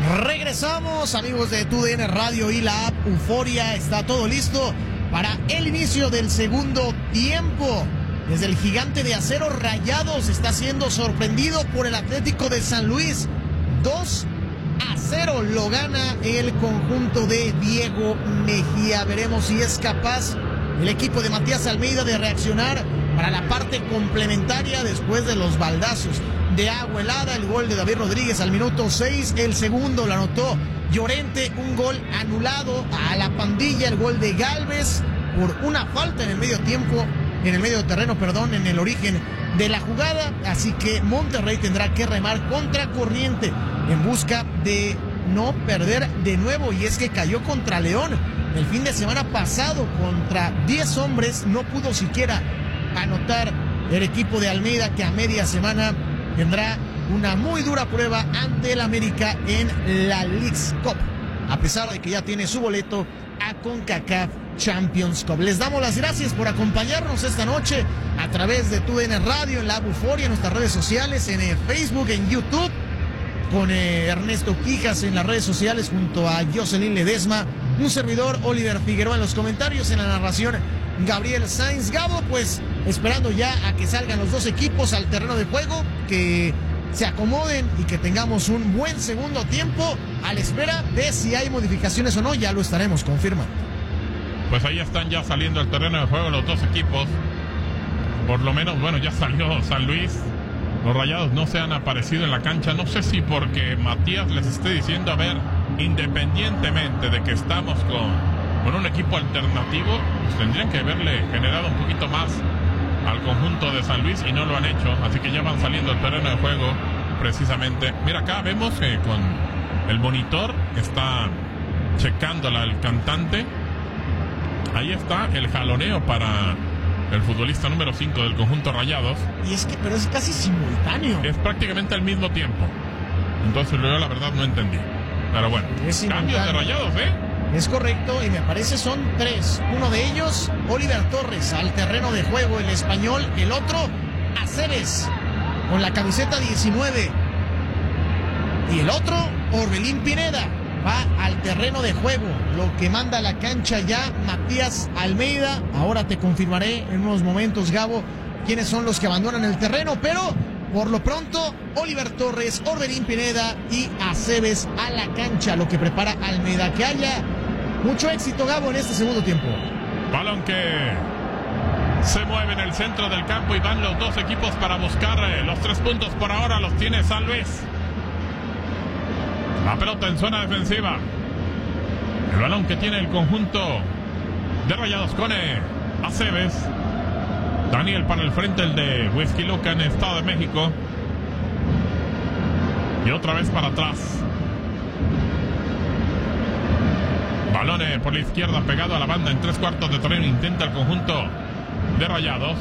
Regresamos, amigos de TUDN Radio y la app Euforia. Está todo listo para el inicio del segundo tiempo. Desde el Gigante de Acero, Rayados está siendo sorprendido por el Atlético de San Luis. 2-0 lo gana el conjunto de Diego Mejía. Veremos si es capaz el equipo de Matías Almeida de reaccionar para la parte complementaria después de los baldazos de agua helada. El gol de David Rodríguez al minuto 6, el segundo lo anotó Llorente, un gol anulado a la pandilla, el gol de Gálvez por una falta en el medio tiempo, en el medio terreno, perdón, en el origen de la jugada. Así que Monterrey tendrá que remar contra corriente en busca de no perder de nuevo, y es que cayó contra León el fin de semana pasado. Contra 10 hombres no pudo siquiera anotar el equipo de Almeida, que a media semana tendrá una muy dura prueba ante el América en la Leagues Cup, a pesar de que ya tiene su boleto a CONCACAF Champions Cup. Les damos las gracias por acompañarnos esta noche a través de TUDN Radio, en la app Euforia, en nuestras redes sociales, en Facebook, en YouTube, con Ernesto Quijas en las redes sociales junto a Jocelyn Ledesma, un servidor Oliver Figueroa en los comentarios, en la narración Gabriel Sainz. Gabo, pues esperando ya a que salgan los dos equipos al terreno de juego, que se acomoden y que tengamos un buen segundo tiempo, a la espera de si hay modificaciones o no. Ya lo estaremos confirmando. Pues ahí están ya saliendo al terreno de juego los dos equipos. Por lo menos, bueno, ya salió San Luis. Los Rayados no se han aparecido en la cancha. No sé si porque Matías les esté diciendo, a ver, independientemente de que estamos con un equipo alternativo, pues tendrían que haberle generado un poquito más al conjunto de San Luis, y no lo han hecho. Así que ya van saliendo al terreno de juego precisamente. Mira, acá vemos que con el monitor está checándola el cantante. Ahí está el jaloneo para el futbolista número 5 del conjunto Rayados. Y es que, pero es casi simultáneo. Es prácticamente al mismo tiempo. Entonces yo la verdad no entendí. Pero bueno, cambios de Rayados, Es correcto, y me parece son 3. Uno de ellos, Oliver Torres, al terreno de juego, el español. El otro, Aceves, con la camiseta 19. Y el otro, Orbelín Pineda, va al terreno de juego. Lo que manda a la cancha ya Matías Almeida. Ahora te confirmaré en unos momentos, Gabo, quiénes son los que abandonan el terreno, pero por lo pronto, Oliver Torres, Orbelín Pineda y Aceves a la cancha, lo que prepara Almeida. Que haya mucho éxito, Gabo, en este segundo tiempo. Balón que se mueve en el centro del campo y van los dos equipos para buscar los 3 puntos. Por ahora los tiene San Luis. La pelota en zona defensiva. El balón que tiene el conjunto de Rayados con Aceves. Daniel para el frente, el de Whisky Luca en Estado de México. Y otra vez para atrás. Balón por la izquierda pegado a la banda en 3/4 de terreno. Intenta el conjunto de Rayados.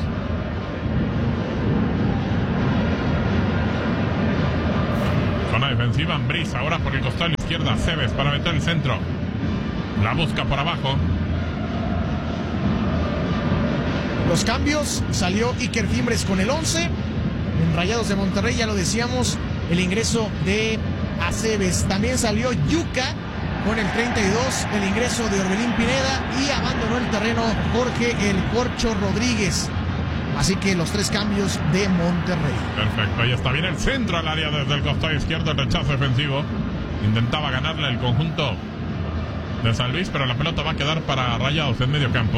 Zona defensiva, Ambriz ahora por el costado de la izquierda. Aceves para meter el centro. La busca por abajo. Los cambios, salió Iker Fimbres con el 11. En Rayados de Monterrey, ya lo decíamos, el ingreso de Aceves. También salió Yuca con el 32, el ingreso de Orbelín Pineda, y abandonó el terreno Jorge El Corcho Rodríguez. Así que los 3 cambios de Monterrey. Perfecto, ahí está bien el centro al área desde el costado izquierdo, el rechazo defensivo. Intentaba ganarle el conjunto de San Luis, pero la pelota va a quedar para Rayados en medio campo.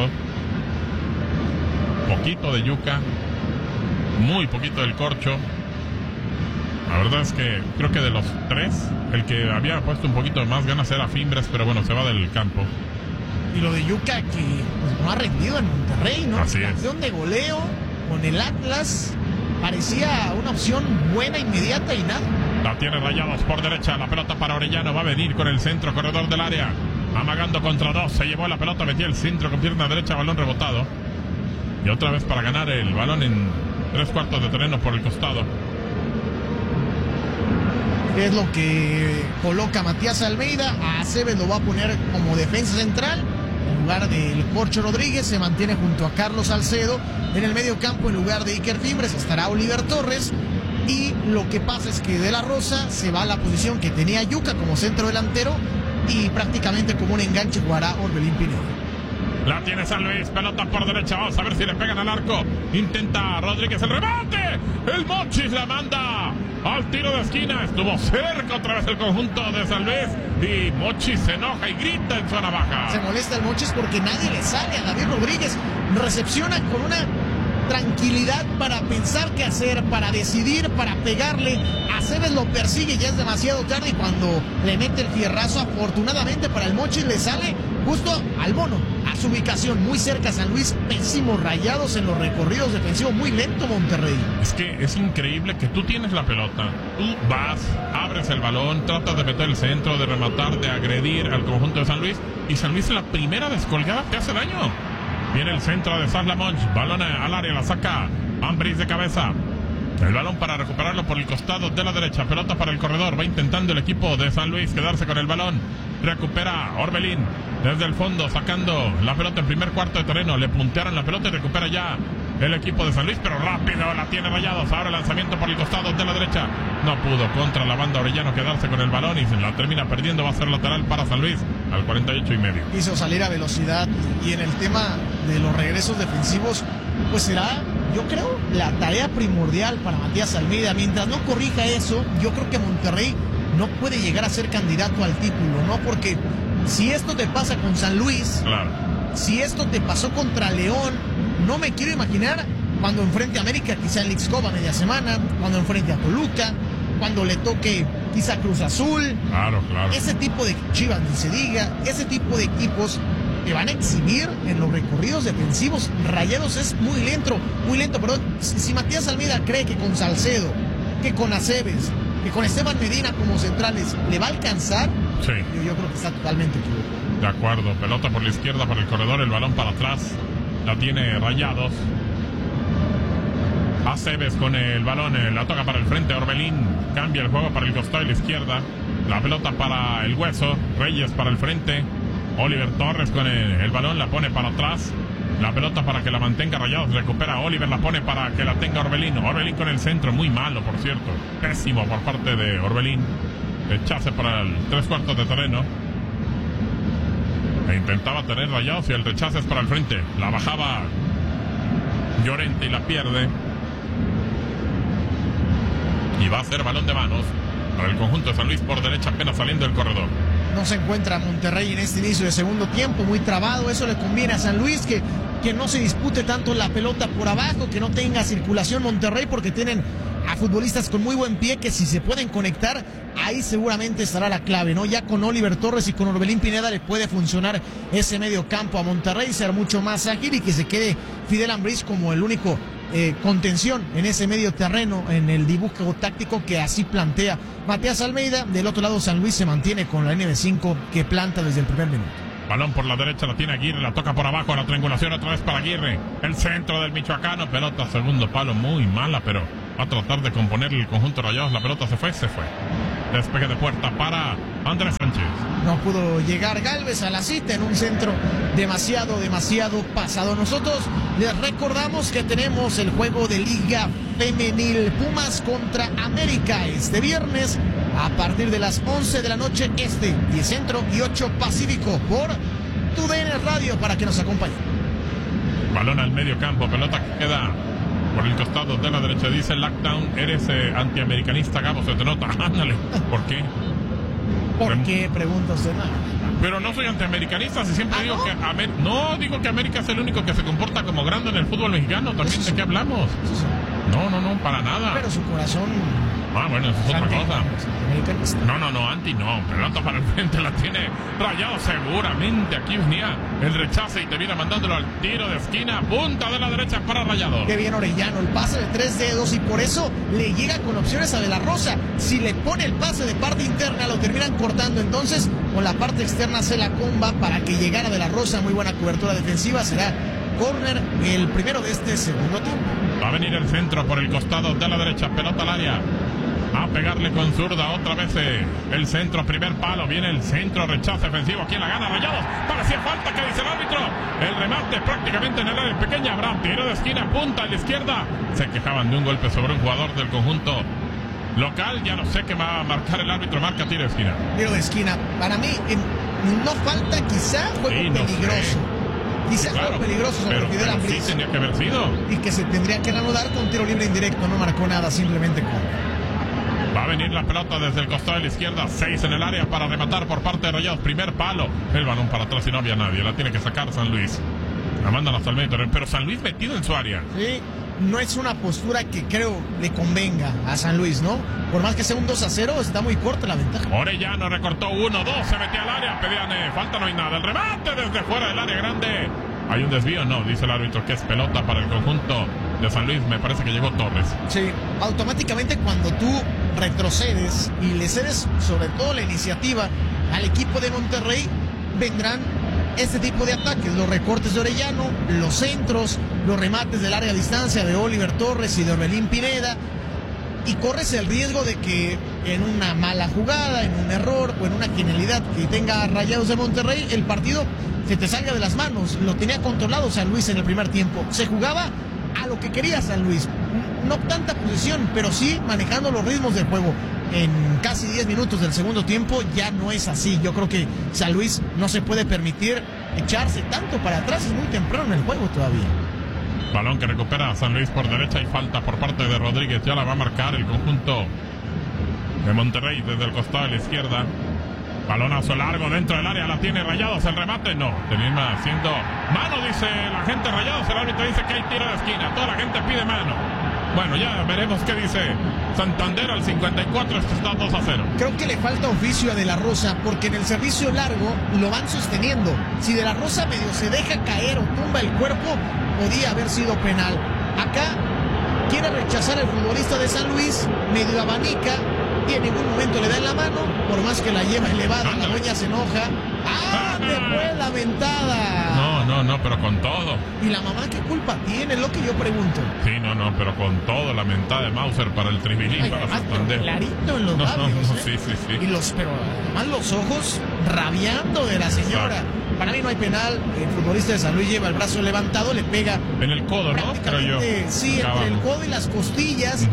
Poquito de Yuca, muy poquito del Corcho. La verdad es que creo que de los 3, el que había puesto un poquito más ganas era Fimbres, pero bueno, se va del campo. Y lo de Yuca, que pues, no ha rendido en Monterrey, ¿no? Así es. Campeón de goleo con el Atlas, parecía una opción buena, inmediata, y nada. La tiene Rayados por derecha, la pelota para Orellano, va a venir con el centro, corredor del área, amagando contra 2, se llevó la pelota, metió el centro con pierna derecha, balón rebotado. Y otra vez para ganar el balón en 3/4 de terreno por el costado. Es lo que coloca Matías Almeida. A Aceves lo va a poner como defensa central en lugar del Corcho Rodríguez. Se mantiene junto a Carlos Salcedo. En el medio campo, en lugar de Iker Fimbres, estará Oliver Torres. Y lo que pasa es que De La Rosa se va a la posición que tenía Yuka como centro delantero y prácticamente como un enganche jugará Orbelín Pineda. La tiene San Luis, pelota por derecha, vamos a ver si le pegan al arco. Intenta Rodríguez el remate. El Mochis la manda al tiro de esquina. Estuvo cerca otra vez el conjunto de San Luis y Mochis se enoja y grita en zona baja. Se molesta el Mochis porque nadie le sale a David Rodríguez. Recepciona con una tranquilidad para pensar qué hacer, para decidir, para pegarle. Aceves lo persigue y ya es demasiado tarde y cuando le mete el fierrazo, afortunadamente para el Mochis le sale justo al mono, a su ubicación, muy cerca a San Luis. Pésimos Rayados en los recorridos defensivos, muy lento Monterrey. Es que es increíble que tú tienes la pelota, tú vas, abres el balón, tratas de meter el centro, de rematar, de agredir al conjunto de San Luis y San Luis en la primera descolgada te hace daño. Viene el centro de Saslamonch, balón al área, la saca Ambriz de cabeza. El balón para recuperarlo por el costado de la derecha, pelota para el corredor, va intentando el equipo de San Luis quedarse con el balón. Recupera Orbelín desde el fondo, sacando la pelota en primer cuarto de terreno. Le puntearon la pelota y recupera ya el equipo de San Luis, pero rápido la tiene Rayados. Ahora el lanzamiento por el costado de la derecha. No pudo contra la banda Orellano quedarse con el balón y se la termina perdiendo. Va a ser lateral para San Luis al 48.5. Quiso salir a velocidad y en el tema de los regresos defensivos, pues será, yo creo, la tarea primordial para Matías Almeida. Mientras no corrija eso, yo creo que Monterrey no puede llegar a ser candidato al título, ¿no? Porque si esto te pasa con San Luis, claro, si esto te pasó contra León, no me quiero imaginar cuando enfrente a América, quizá en Leagues Cup a media semana, cuando enfrente a Toluca, cuando le toque quizá Cruz Azul. Claro. Ese tipo de Chivas, ni se diga, ese tipo de equipos que van a exhibir en los recorridos defensivos. Rayados es muy lento, pero si Matías Almeida cree que con Salcedo, que con Aceves, que con Esteban Medina como centrales le va a alcanzar, sí, yo creo que está totalmente equivocado. De acuerdo, pelota por la izquierda para el corredor, el balón para atrás, la tiene Rayados. Aceves con el balón, la toca para el frente, Orbelín cambia el juego para el costado y la izquierda, la pelota para el Hueso, Reyes para el frente, Oliver Torres con el balón, la pone para atrás, la pelota para que la mantenga Rayados, recupera Oliver, la pone para que la tenga Orbelín con el centro, muy malo por cierto, pésimo por parte de Orbelín, rechace para el 3/4 de terreno, e intentaba tener Rayados y el rechace es para el frente, la bajaba Llorente y la pierde, y va a ser balón de manos para el conjunto de San Luis por derecha, apenas saliendo del corredor. No se encuentra Monterrey en este inicio de segundo tiempo, muy trabado. Eso le conviene a San Luis, que no se dispute tanto la pelota por abajo, que no tenga circulación Monterrey, porque tienen a futbolistas con muy buen pie que si se pueden conectar, ahí seguramente estará la clave, ¿no? Ya con Oliver Torres y con Orbelín Pineda le puede funcionar ese medio campo a Monterrey, ser mucho más ágil y que se quede Fidel Ambriz como el único contención en ese medio terreno, en el dibujo táctico que así plantea Matías Almeida. Del otro lado San Luis se mantiene con la NB5 que planta desde el primer minuto. Balón por la derecha, la tiene Aguirre, la toca por abajo, la triangulación otra vez para Aguirre, el centro del michoacano, pelota segundo palo, muy mala, pero va a tratar de componer el conjunto Rayados, la pelota se fue. Despegue de puerta para Andrés Sánchez. No pudo llegar Gálvez a la cita en un centro demasiado pasado. Nosotros les recordamos que tenemos el juego de Liga Femenil, Pumas contra América, este viernes a partir de las 11 de la noche, 10 Centro y 8 Pacífico, por TUDN Radio, para que nos acompañen. Balón al medio campo, pelota que queda por el costado de la derecha. Dice Lockdown, eres antiamericanista, Gabo, se te nota. Ándale, ¿por qué? ¿Por qué? Pregunta usted. Pero no soy antiamericanista, si siempre digo ¿no? que digo que América es el único que se comporta como grande en el fútbol mexicano. También ¿de qué hablamos? No, para nada. Pero su corazón... bueno, eso es otra cosa. No. Anti no. Pelota para el frente, la tiene Rayado seguramente. Aquí venía el rechace y te viene mandándolo al tiro de esquina. Punta de la derecha para Rayado. Qué bien Orellano, el pase de 3 dedos y por eso le llega con opciones a De La Rosa. Si le pone el pase de parte interna lo terminan cortando. Entonces con la parte externa se la comba para que llegara De La Rosa. Muy buena cobertura defensiva. Será córner, el primero de este segundo tiempo. Va a venir el centro por el costado de la derecha, pelota al área. A pegarle con zurda otra vez el centro, primer palo, viene el centro, rechazo ofensivo, aquí la gana Rayados, parecía falta, que dice el árbitro, el remate prácticamente en el área pequeña, habrá tiro de esquina, punta a la izquierda, se quejaban de un golpe sobre un jugador del conjunto local, ya no sé qué va a marcar el árbitro, marca tiro de esquina. Tiro de esquina. Para mí, no falta quizá juego Sí, no peligroso. sé. Quizá Sí, juego peligroso sobre pero Fidel sí Ambriz. tenía que haber sido. Y que se tendría que reanudar con tiro libre indirecto. No marcó nada, simplemente con. Va a venir la pelota desde el costado de la izquierda. 6 en el área para rematar por parte de Rayados. Primer palo. El balón para atrás y no había nadie. La tiene que sacar San Luis. La mandan hasta el medio. Pero San Luis metido en su área. Sí, no es una postura que creo le convenga a San Luis, ¿no? Por más que sea un 2-0, está muy corta la ventaja. Orellano recortó 1-2. Se metió al área. Pedían falta, no hay nada. El remate desde fuera del área grande. ¿Hay un desvío? No, dice el árbitro que es pelota para el conjunto de San Luis. Me parece que llegó Torres. Sí, automáticamente cuando tú retrocedes y le cedes sobre todo la iniciativa al equipo de Monterrey, vendrán este tipo de ataques, los recortes de Orellano, los centros, los remates del área a distancia de Oliver Torres y de Orbelín Pineda, y corres el riesgo de que en una mala jugada, en un error o en una genialidad que tenga Rayados de Monterrey, el partido se te salga de las manos. Lo tenía controlado San Luis en el primer tiempo, se jugaba a lo que quería San Luis, no tanta posición, pero sí manejando los ritmos del juego. En casi 10 minutos del segundo tiempo ya no es así. Yo creo que San Luis no se puede permitir echarse tanto para atrás, es muy temprano en el juego todavía. Balón que recupera San Luis por derecha y falta por parte de Rodríguez. Ya la va a marcar el conjunto de Monterrey desde el costado de la izquierda. Balonazo largo dentro del área, la tiene Rayados, el remate no, termina haciendo mano, dice la gente Rayados, el árbitro dice que hay tiro de esquina, toda la gente pide mano. Bueno, ya veremos qué dice Santander al 54, esto está 2-0. Creo que le falta oficio a De La Rosa, porque en el servicio largo lo van sosteniendo. Si De La Rosa medio se deja caer o tumba el cuerpo, podía haber sido penal. Acá quiere rechazar el futbolista de San Luis, medio abanica, y en ningún momento le da en la mano, por más que la lleva elevada, la dueña se enoja. ¡Ah! ¡Te fue la ventada! No, pero con todo. ¿Y la mamá qué culpa tiene? Es lo que yo pregunto. Sí, no, pero con todo, la mentada de Mauser para el Tribilín, Ay, para además, Santander. clarito en los labios, ¿eh? Sí. Pero además los ojos rabiando de la señora. Exacto. Para mí no hay penal. El futbolista de San Luis lleva el brazo levantado, le pega En el codo, ¿no? Creo yo. Sí, entre el codo y las costillas.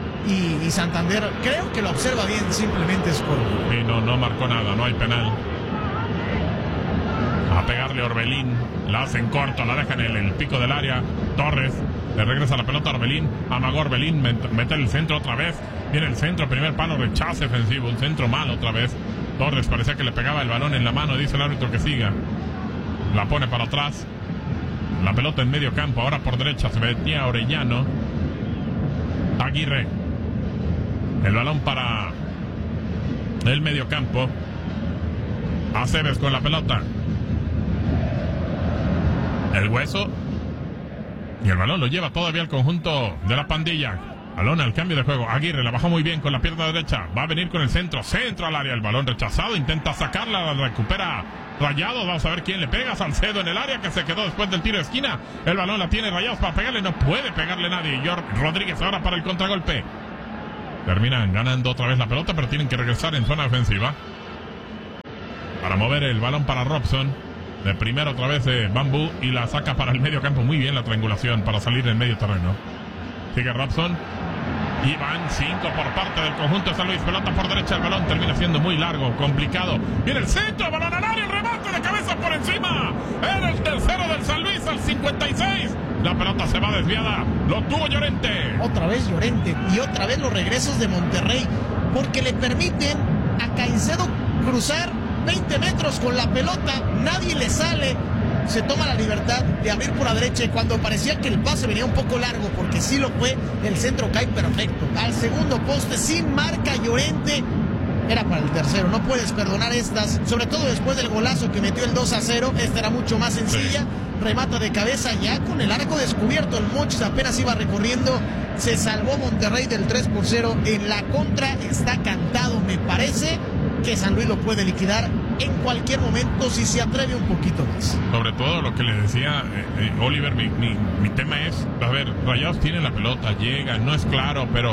Y Santander creo que lo observa bien, simplemente es por... Sí, no marcó nada, no hay penal. A pegarle Orbelín, la hacen corto, la dejan en el pico del área. Torres le regresa la pelota a Orbelín, amagó Orbelín, mete el centro otra vez. Viene el centro, primer palo, rechace defensivo, un centro malo otra vez. Torres parecía que le pegaba el balón en la mano, dice el árbitro que siga. La pone para atrás. La pelota en medio campo, ahora por derecha se metía Orellano. Aguirre. El balón para el medio campo. Aceves con la pelota. El Hueso. Y el balón lo lleva todavía el conjunto de la pandilla. Balón al cambio de juego. Aguirre la bajó muy bien con la pierna derecha. Va a venir con el centro. Centro al área. El balón rechazado. Intenta sacarla. La recupera Rayados. Vamos a ver quién le pega. Salcedo en el área que se quedó después del tiro de esquina. El balón la tiene Rayados para pegarle. No puede pegarle nadie. Rodríguez ahora para el contragolpe. Terminan ganando otra vez la pelota, pero tienen que regresar en zona ofensiva. Para mover el balón para Robson. De primero otra vez Bambú y la saca para el medio campo. Muy bien la triangulación para salir en medio terreno. Sigue Robson. Y van 5 por parte del conjunto de San Luis. Pelota por derecha, el balón termina siendo muy largo, complicado. Viene el centro, balón al área, el remate de cabeza por encima. Era el tercero del San Luis al 56. La pelota se va desviada. Lo tuvo Llorente. Otra vez Llorente. Y otra vez los regresos de Monterrey. Porque le permiten a Caicedo cruzar 20 metros con la pelota. Nadie le sale. Se toma la libertad de abrir por la derecha. Y cuando parecía que el pase venía un poco largo, porque sí lo fue, el centro cae perfecto. Al segundo poste, sin marca Llorente. Era para el tercero. No puedes perdonar estas. Sobre todo después del golazo que metió el 2-0. Esta era mucho más sencilla. Remata de cabeza ya con el arco descubierto. El Mochis apenas iba recorriendo. Se salvó Monterrey del 3-0. En la contra está cantado. Me parece que San Luis lo puede liquidar en cualquier momento si se atreve un poquito más. Sobre todo lo que le decía Oliver, mi tema es, a ver, Rayados tiene la pelota, llega, no es claro, pero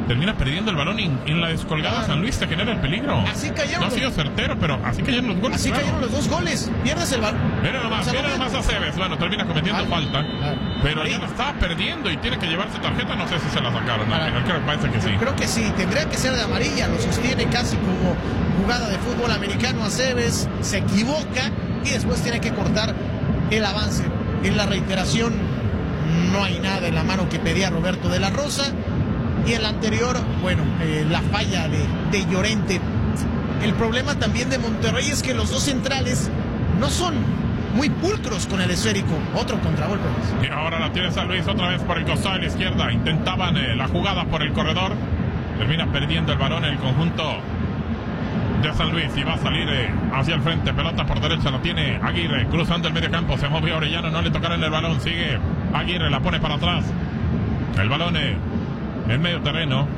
termina perdiendo el balón en la descolgada. San Luis te genera el peligro. Así cayeron. No ha sido certero, pero así cayeron los goles. Así cayeron los 2 goles. Pierdes el balón. Mira nomás a Cebes. Bueno, termina cometiendo falta. Pero ya lo estaba perdiendo y tiene que llevarse tarjeta. No sé si se la sacaron. Creo que parece que sí. Creo que sí. Tendría que ser de amarilla. Lo sostiene casi como jugada de fútbol americano a Cebes. Se equivoca y después tiene que cortar el avance. En la reiteración no hay nada en la mano que pedía Roberto de la Rosa. Y en la anterior, bueno, la falla de Llorente. El problema también de Monterrey es que los dos centrales no son muy pulcros con el esférico. Otro contragolpe. Y ahora la tiene San Luis otra vez por el costado de la izquierda. Intentaban la jugada por el corredor. Termina perdiendo el balón el conjunto de San Luis y va a salir hacia el frente. Pelota por derecha, la tiene Aguirre cruzando el medio campo. Se movió Orellano, no le tocaron el balón. Sigue Aguirre, la pone para atrás. El balón en medio terreno.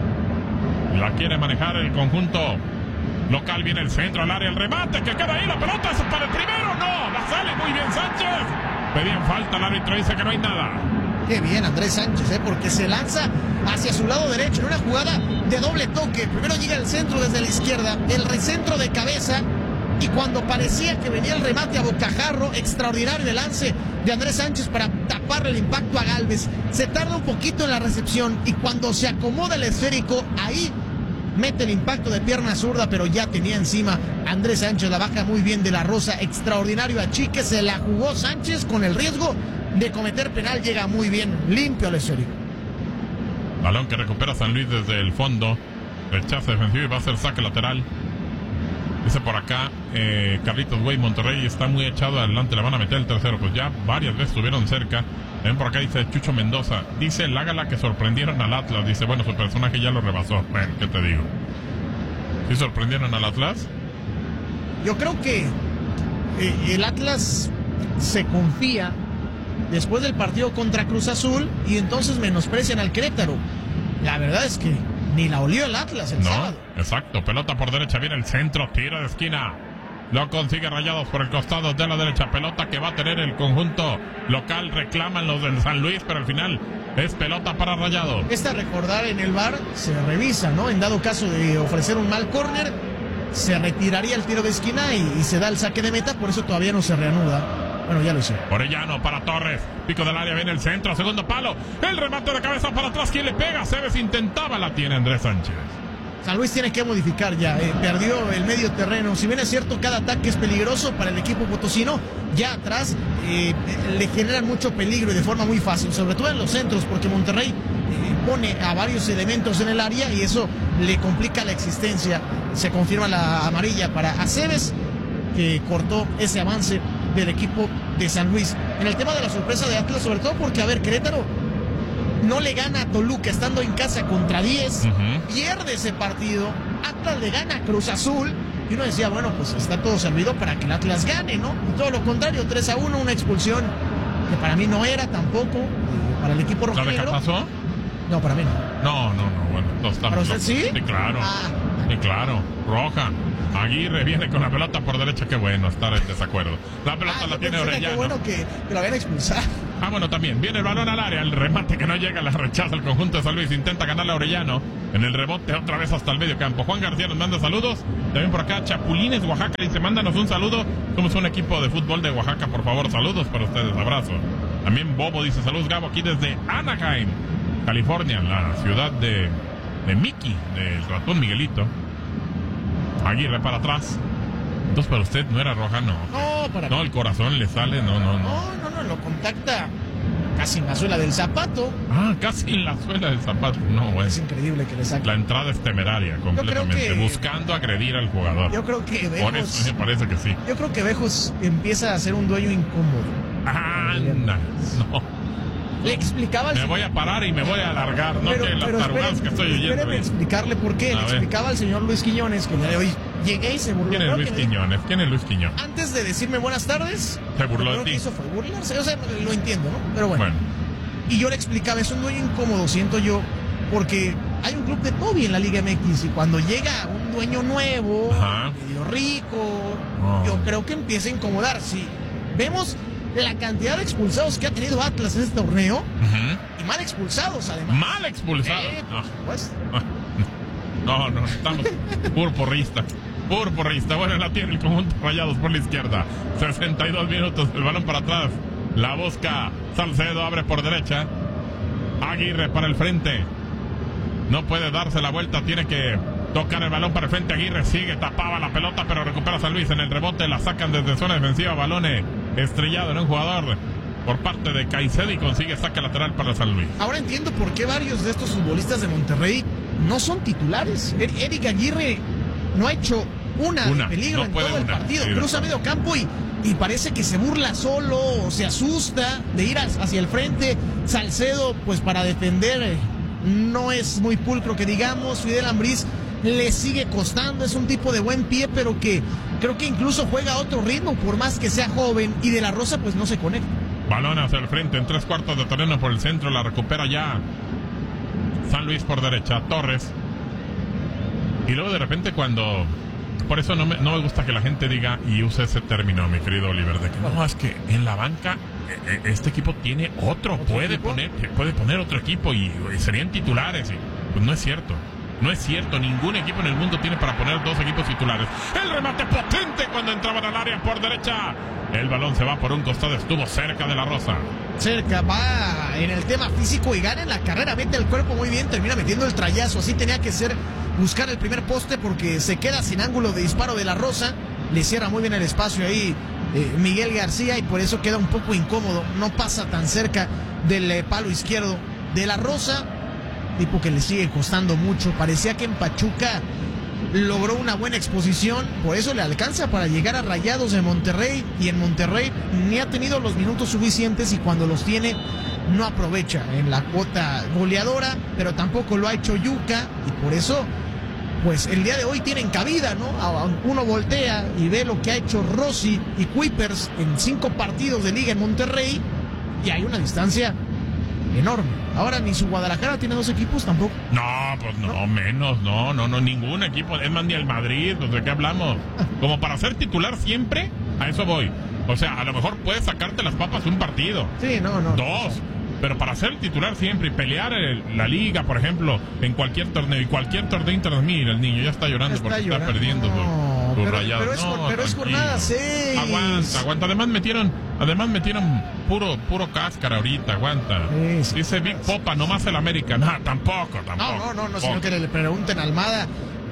La quiere manejar el conjunto local. Viene el centro al área, el remate que queda ahí. La pelota es para el primero. No, la sale muy bien Sánchez. Pedían falta, el árbitro dice que no hay nada. Qué bien Andrés Sánchez, porque se lanza hacia su lado derecho en una jugada de doble toque. Primero llega el centro desde la izquierda, el recentro de cabeza, y cuando parecía que venía el remate a bocajarro, extraordinario el lance de Andrés Sánchez para taparle el impacto a Gálvez. Se tarda un poquito en la recepción y cuando se acomoda el esférico, ahí mete el impacto de pierna zurda, pero ya tenía encima Andrés Sánchez. La baja muy bien de la Rosa, extraordinario achique, se la jugó Sánchez con el riesgo de cometer penal, llega muy bien, limpio al esférico. Balón que recupera San Luis desde el fondo, rechazo defensivo y va a ser saque lateral. Dice por acá Carlitos Güey, Monterrey está muy echado adelante, le van a meter el tercero, pues ya varias veces estuvieron cerca. Ven por acá, dice Chucho Mendoza, dice el Ágala que sorprendieron al Atlas, dice bueno, su personaje ya lo rebasó. Bueno, ¿qué te digo? ¿Sí sorprendieron al Atlas? Yo creo que el Atlas se confía después del partido contra Cruz Azul y entonces menosprecian al Querétaro. La verdad es que ni la olió el Atlas el sábado. Exacto, pelota por derecha, viene el centro, tiro de esquina. Lo consigue Rayados por el costado de la derecha. Pelota que va a tener el conjunto local. Reclaman los del San Luis, pero al final es pelota para Rayados. Esta recordar en el VAR se revisa, ¿no? En dado caso de ofrecer un mal córner, se retiraría el tiro de esquina y se da el saque de meta. Por eso todavía no se reanuda. Bueno, ya lo hice. Orellano para Torres. Pico del área, viene el centro, segundo palo. El remate de cabeza para atrás. ¿Quién le pega? Cebes intentaba, la tiene Andrés Sánchez. San Luis tiene que modificar ya, perdió el medio terreno. Si bien es cierto, cada ataque es peligroso para el equipo potosino, ya atrás le generan mucho peligro y de forma muy fácil, sobre todo en los centros, porque Monterrey pone a varios elementos en el área y eso le complica la existencia. Se confirma la amarilla para Aceves, que cortó ese avance del equipo de San Luis. En el tema de la sorpresa de Atlas, sobre todo porque, a ver, Querétaro no le gana a Toluca estando en casa contra 10, pierde ese partido, Atlas le gana a Cruz Azul, y uno decía, bueno, pues está todo servido para que el Atlas gane, ¿no? Y todo lo contrario, 3-1, una expulsión que para mí no era tampoco, para el equipo rojinegro. ¿Sabe qué pasó? No, para mí no. No, bueno, todos estamos. ¿Para usted sí? Sí, claro. Sí, claro, roja. Aguirre viene con la pelota por derecha, qué bueno estar en desacuerdo. La pelota la tiene Orellano. Qué bueno que lo habían expulsado. Bueno, también viene el balón al área, el remate que no llega, la rechaza el conjunto de San Luis, intenta ganarle a Orellano en el rebote otra vez hasta el medio campo. Juan García nos manda saludos, también por acá Chapulines, Oaxaca, dice, mándanos un saludo, somos un equipo de fútbol de Oaxaca, por favor, saludos para ustedes, abrazo. También Bobo dice, saludos Gabo, aquí desde Anaheim, California, la ciudad de Mickey, del ratón Miguelito. Aguirre para atrás. Entonces para usted no era roja, no. No, para no, el corazón le sale, no, lo contacta casi en la suela del zapato. Casi en la suela del zapato, no, bueno. Es increíble que le saque. La entrada es temeraria, completamente, buscando agredir al jugador. Yo creo que Bejos, por eso me parece que sí. Yo creo que Bejos empieza a ser un dueño incómodo. No. Le explicaba al Me voy a parar y me voy a alargar, no que las tarugadas que estoy oyendo. Espéreme explicarle por qué. Le explicaba al señor Luis Quiñones que el día de hoy llegué y se burló. ¿Quién es Luis Quiñones? ¿Quién es Luis Quiñones? Antes de decirme buenas tardes, se burló de ti. Lo que hizo fue burlarse, o sea, lo entiendo, ¿no? Pero bueno. Y yo le explicaba, es un dueño incómodo, siento yo, porque hay un club de Toby en la Liga MX y cuando llega un dueño nuevo, medio rico, yo creo que empieza a incomodar. Si vemos la cantidad de expulsados que ha tenido Atlas en este torneo, mal expulsados, además. Mal expulsados. Pues. No, estamos puro porrista. Bueno, la tiene el conjunto Rayados por la izquierda. 62 minutos, el balón para atrás. La busca Salcedo, abre por derecha. Aguirre para el frente. No puede darse la vuelta, tiene que tocar el balón para el frente. Aguirre sigue, tapaba la pelota, pero recupera San Luis en el rebote. La sacan desde zona defensiva. Balón estrellado en un jugador por parte de Caicedo y consigue saque lateral para San Luis. Ahora entiendo por qué varios de estos futbolistas de Monterrey no son titulares. Eric Aguirre no ha hecho una de peligro en todo el partido. Cruza medio campo y parece que se burla solo o se asusta de ir hacia el frente. Salcedo, pues para defender, no es muy pulcro que digamos. Fidel Ambriz le sigue costando, es un tipo de buen pie, pero que creo que incluso juega a otro ritmo, por más que sea joven. Y De la Rosa pues no se conecta. Balón hacia el frente en 3/4 de terreno por el centro, la recupera ya San Luis por derecha, Torres. Y luego de repente cuando... Por eso no me gusta que la gente diga y use ese término, mi querido Oliver, de que no, es que en la banca este equipo tiene otro puede poner otro equipo y serían titulares. Pues no es cierto. No es cierto, ningún equipo en el mundo tiene para poner 2 equipos titulares. El remate potente cuando entraban al área por derecha. El balón se va por un costado, estuvo cerca de la Rosa. Cerca, va en el tema físico y gana en la carrera, mete el cuerpo muy bien, termina metiendo el trayazo. Así tenía que ser, buscar el primer poste porque se queda sin ángulo de disparo de la Rosa. Le cierra muy bien el espacio ahí Miguel García y por eso queda un poco incómodo. No pasa tan cerca del palo izquierdo de la Rosa. Tipo que le sigue costando mucho. Parecía que en Pachuca logró una buena exposición, por eso le alcanza para llegar a Rayados de Monterrey, y en Monterrey ni ha tenido los minutos suficientes y cuando los tiene no aprovecha en la cuota goleadora, pero tampoco lo ha hecho Yuca y por eso pues el día de hoy tienen cabida, ¿no? Uno voltea y ve lo que ha hecho Rossi y Kuipers en 5 partidos de liga en Monterrey y hay una distancia enorme. Ahora ni su Guadalajara tiene 2 equipos tampoco. No, pues no, menos, no, ningún equipo. Es más, ni el Madrid, ¿de qué hablamos? Como para ser titular siempre, a eso voy. O sea, a lo mejor puedes sacarte las papas un partido. Sí, no. 2. Pero para ser titular siempre y pelear la liga, por ejemplo, en cualquier torneo y cualquier torneo internacional. Mira, el niño ya está llorando porque está perdiendo sus Rayados. Pero es jornada 6. Aguanta. Además metieron puro cáscara ahorita, aguanta. Sí. Dice Big Popa, nomás el América. No, tampoco. No, sino que le pregunten a Almada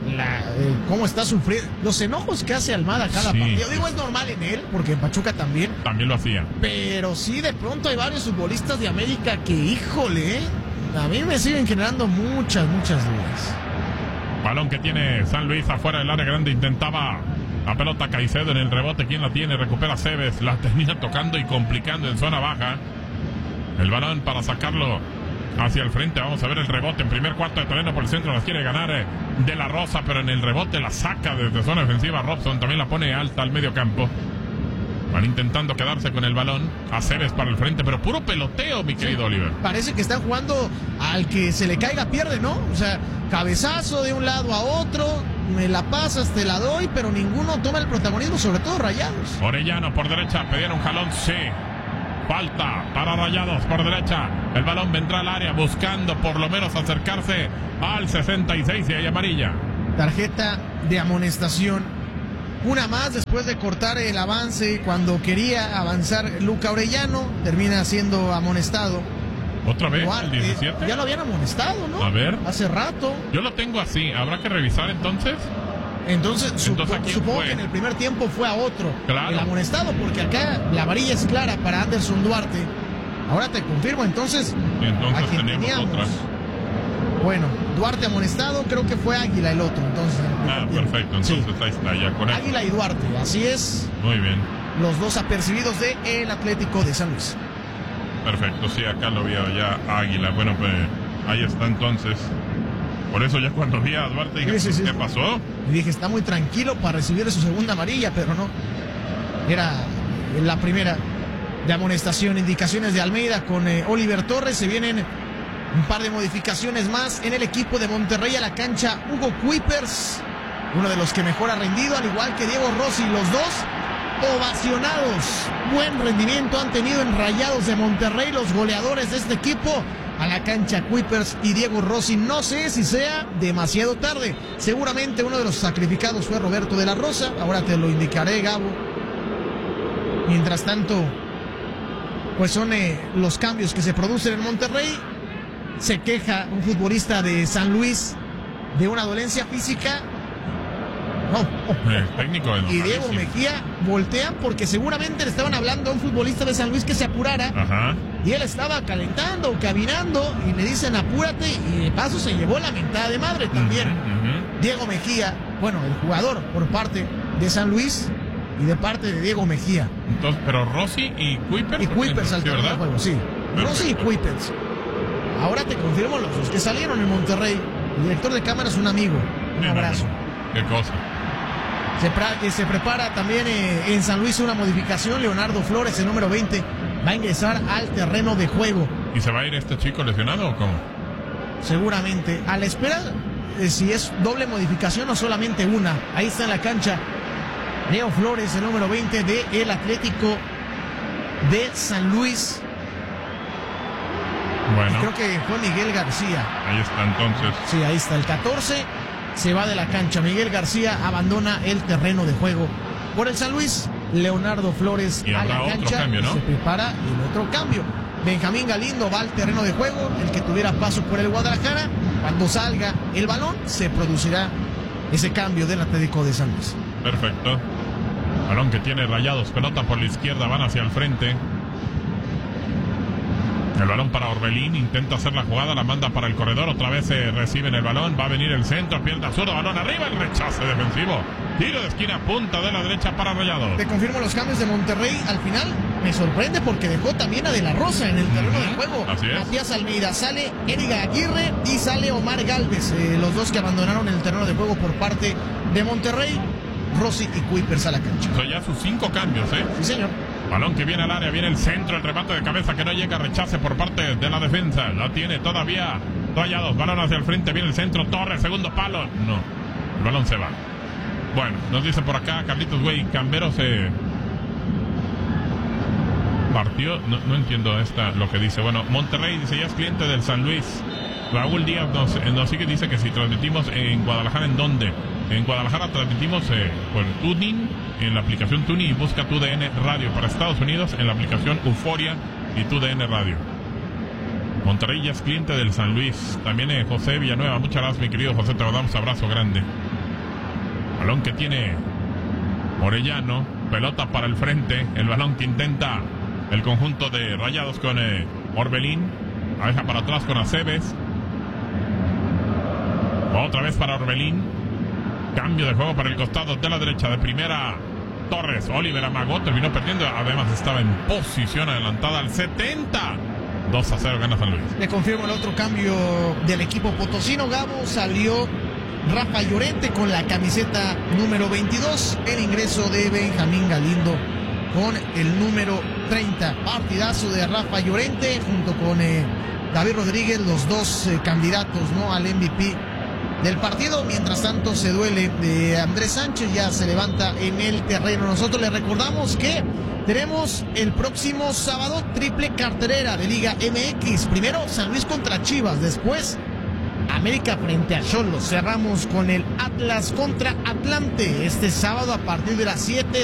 cómo está sufriendo, los enojos que hace Almada cada partido. Digo, es normal en él, porque en Pachuca también lo hacía. Pero sí, de pronto hay varios futbolistas de América que, híjole, a mí me siguen generando muchas dudas. Balón que tiene San Luis afuera del área grande, intentaba la pelota Caicedo en el rebote. ¿Quién la tiene? Recupera Cebes, la termina tocando y complicando en zona baja. El balón para sacarlo hacia el frente. Vamos a ver el rebote en primer cuarto de terreno por el centro. Las quiere ganar De la Rosa, pero en el rebote la saca desde zona defensiva. Robson también la pone alta al medio campo. Van intentando quedarse con el balón. Aceves para el frente, pero puro peloteo, mi querido Oliver. Parece que están jugando al que se le caiga pierde, ¿no? O sea, cabezazo de un lado a otro, me la pasas, te la doy, pero ninguno toma el protagonismo, sobre todo Rayados. Orellano por derecha, pedían un jalón, sí. Falta para Rayados por derecha. El balón vendrá al área buscando por lo menos acercarse al 66 y hay amarilla. Tarjeta de amonestación. Una más después de cortar el avance cuando quería avanzar Luca Orellano. Termina siendo amonestado. ¿Otra vez? ¿El 17? Ya lo habían amonestado, ¿no? A ver. Hace rato. Yo lo tengo así. ¿Habrá que revisar entonces? Entonces supongo que en el primer tiempo fue a otro. Claro. El amonestado, porque acá la amarilla es clara para Anderson Duarte. Ahora te confirmo, entonces. Y entonces teníamos otra. Bueno, Duarte amonestado, creo que fue Águila el otro, entonces. Perfecto, entonces ahí está, ya con Águila y Duarte, así es. Muy bien. Los dos apercibidos de el Atlético de San Luis. Perfecto, sí, acá lo veo ya Águila. Bueno, pues ahí está entonces. Por eso ya cuando vi a Duarte dije, ¿qué pasó? Y dije, está muy tranquilo para recibir su segunda amarilla, pero no. Era la primera de amonestación. Indicaciones de Almeida con Oliver Torres. Se vienen un par de modificaciones más en el equipo de Monterrey. A la cancha Hugo Kuipers, uno de los que mejor ha rendido, al igual que Diego Rossi. Los dos ovacionados. Buen rendimiento han tenido en Rayados de Monterrey los goleadores de este equipo. a la cancha Kuipers y Diego Rossi. No sé si sea demasiado tarde. Seguramente uno de los sacrificados fue Roberto de la Rosa. Ahora te lo indicaré, Gabo. Mientras tanto, pues son los cambios que se producen en Monterrey. Se queja un futbolista de San Luis de una dolencia física. El técnico y Diego Mejía voltean porque seguramente le estaban hablando a un futbolista de San Luis que se apurara. Ajá. Y él estaba calentando, caminando, y le dicen apúrate, y de paso se llevó la mentada de madre también. Diego Mejía, bueno, el jugador por parte de San Luis y de parte de Diego Mejía. Entonces, pero Rossi y Kuipers. Y Kuipers al terreno de juego, sí. Perfecto. Rossi y Kuipers. Ahora te confirmo los dos que salieron en Monterrey. El director de cámara es un amigo. Un abrazo. Qué cosa. Se prepara también en San Luis una modificación. Leonardo Flores, el número 20, va a ingresar al terreno de juego. ¿Y se va a ir este chico lesionado o cómo? Seguramente. A la espera si es doble modificación o solamente una. Ahí está en la cancha Leo Flores, el número 20 del Atlético de San Luis. Bueno. Y creo que fue Miguel García. Ahí está entonces. Sí, ahí está. El 14 se va de la cancha. Miguel García abandona el terreno de juego. Por el San Luis, Leonardo Flores y a la cancha. Otro cambio, ¿no? Se prepara el otro cambio. Benjamín Galindo va al terreno de juego. El que tuviera paso por el Guadalajara. Cuando salga el balón, se producirá ese cambio del Atlético de San Luis. Perfecto. Balón que tiene Rayados. Pelota por la izquierda. Van hacia el frente. El balón para Orbelín, intenta hacer la jugada, la manda para el corredor, otra vez se reciben el balón, va a venir el centro, pierna zurda, balón arriba, el rechace defensivo, tiro de esquina, punta de la derecha para Rayados. Te confirmo los cambios de Monterrey, al final me sorprende porque dejó también a De La Rosa en el terreno de juego. Así es. Matías Almeida, sale Eriga Aguirre y sale Omar Gálvez, los dos que abandonaron el terreno de juego por parte de Monterrey. Rossi y Kuipers a la cancha. Son ya sus 5 cambios, ¿eh? Sí, señor. Balón que viene al área, viene el centro, el remate de cabeza que no llega, rechace por parte de la defensa. La tiene todavía Rayados, balón hacia el frente, viene el centro, Torres, segundo palo. No, el balón se va. Bueno, nos dice por acá Carlitos Güey, Cambero se partió. No entiendo lo que dice. Bueno, Monterrey dice ya es cliente del San Luis. Raúl Díaz nos sigue, dice que si transmitimos en Guadalajara, ¿en dónde? En Guadalajara transmitimos por Tuning, en la aplicación Tuning, y busca TUDN Radio. Para Estados Unidos, en la aplicación Euforia y TUDN Radio. Monterrey ya es cliente del San Luis. También José Villanueva, muchas gracias, mi querido José, te damos abrazo grande. Balón que tiene Orellano, pelota para el frente, el balón que intenta el conjunto de Rayados con Orbelín, la deja para atrás con Aceves. Otra vez para Orbelín. Cambio de juego para el costado de la derecha. De primera, Torres. Oliver amagó, terminó perdiendo. Además estaba en posición adelantada al 70. 2-0 gana San Luis. Le confirmo el otro cambio del equipo potosino. Gabo, salió Rafa Llorente con la camiseta número 22. El ingreso de Benjamín Galindo con el número 30. Partidazo de Rafa Llorente junto con David Rodríguez, los dos candidatos, ¿no?, al MVP del partido. Mientras tanto se duele de Andrés Sánchez, ya se levanta en el terreno. Nosotros le recordamos que tenemos el próximo sábado triple cartelera de Liga MX. Primero San Luis contra Chivas, después América frente a Xolos. Cerramos con el Atlas contra Atlante este sábado a partir de las 7